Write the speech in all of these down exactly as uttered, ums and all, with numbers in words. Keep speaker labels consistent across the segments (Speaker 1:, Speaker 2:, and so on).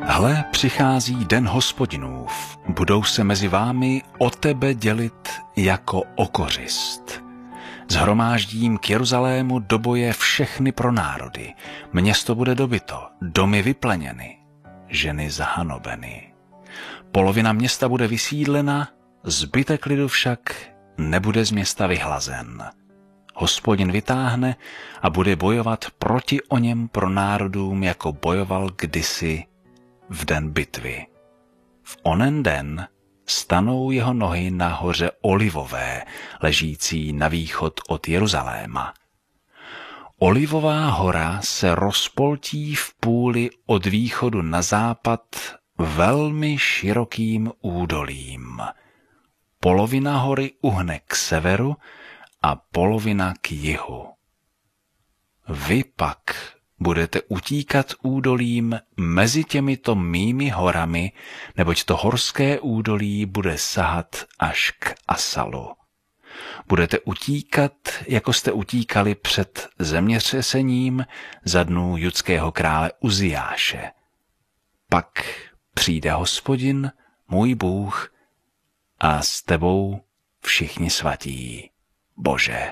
Speaker 1: Hle, přichází den Hospodinův, budou se mezi vámi o tebe dělit jako o kořist. Shromáždím k Jeruzalému do boje všechny pronárody, město bude dobyto, domy vypleněny, ženy zahanobeny. Polovina města bude vysídlena, zbytek lidu však nebude z města vyhlazen. Hospodin vytáhne a bude bojovat proti o něm pronárodům, jako bojoval kdysi v den bitvy. V onen den stanou jeho nohy na hoře Olivové, ležící na východ od Jeruzaléma. Olivová hora se rozpoltí v půli od východu na západ velmi širokým údolím. Polovina hory uhne k severu a polovina k jihu. Vy pak budete utíkat údolím mezi těmito mými horami, neboť to horské údolí bude sahat až k Asalu. Budete utíkat, jako jste utíkali před zemětřesením za dnů judského krále Uziáše. Pak přijde Hospodin, můj Bůh, a s tebou všichni svatí, Bože.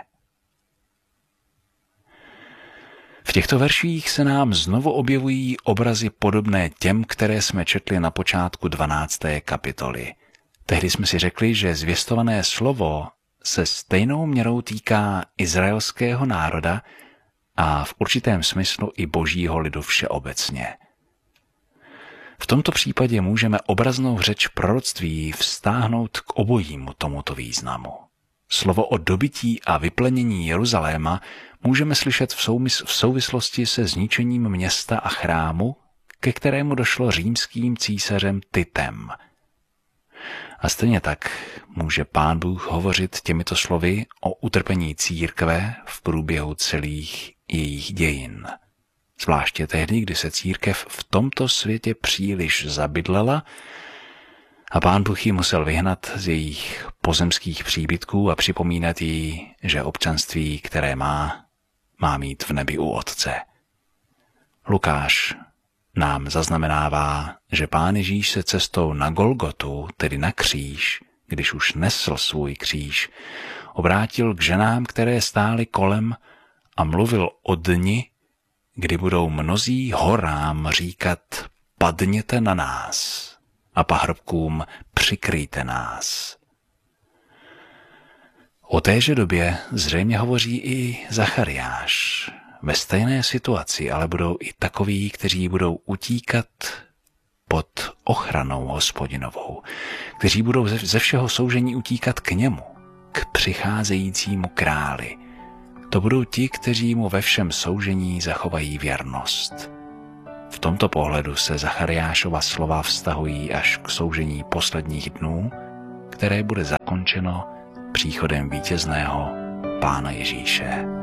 Speaker 1: V těchto verších se nám znovu objevují obrazy podobné těm, které jsme četli na počátku dvanácté kapitoly. Tehdy jsme si řekli, že zvěstované slovo se stejnou měrou týká izraelského národa a v určitém smyslu i božího lidu všeobecně. V tomto případě můžeme obraznou řeč proroctví vztáhnout k obojímu tomuto významu. Slovo o dobytí a vyplenění Jeruzaléma můžeme slyšet v, soumysl, v souvislosti se zničením města a chrámu, ke kterému došlo římským císařem Titem. A stejně tak může Pán Bůh hovořit těmito slovy o utrpení církve v průběhu celých jejich dějin. Zvláště tehdy, kdy se církev v tomto světě příliš zabydlela a Pán Bůh ji musel vyhnat z jejich pozemských příbytků a připomínat jí, že občanství, které má, má mít v nebi u Otce. Lukáš nám zaznamenává, že Pán Ježíš se cestou na Golgotu, tedy na kříž, když už nesl svůj kříž, obrátil k ženám, které stály kolem a mluvil o dni, kdy budou mnozí horám říkat: padněte na nás, a pahrobkům přikryjte nás. O téže době zřejmě hovoří i Zachariáš. Ve stejné situaci ale budou i takoví, kteří budou utíkat pod ochranou Hospodinovou, kteří budou ze všeho soužení utíkat k němu, k přicházejícímu králi. To budou ti, kteří mu ve všem soužení zachovají věrnost. V tomto pohledu se Zachariášova slova vztahují až k soužení posledních dnů, které bude zakončeno příchodem vítězného Pána Ježíše.